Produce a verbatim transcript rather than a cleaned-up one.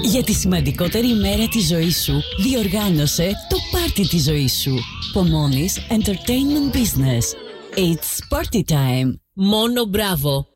Για τη σημαντικότερη ημέρα της ζωής σου, διοργάνωσε το πάρτι της ζωής σου. Pomoni's Entertainment Business. It's party time. Μόνο μπράβο.